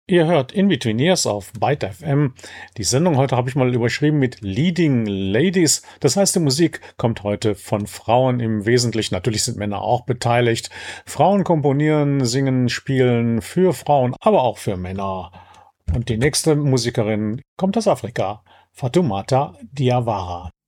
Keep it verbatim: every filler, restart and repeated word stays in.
Ihr hört In Between Years auf Byte F M. Die Sendung heute habe ich mal überschrieben mit Leading Ladies. Das heißt, die Musik kommt heute von Frauen im Wesentlichen. Natürlich sind Männer auch beteiligt. Frauen komponieren, singen, spielen für Frauen, aber auch für Männer. Und die nächste Musikerin kommt aus Afrika, Fatoumata Diawara.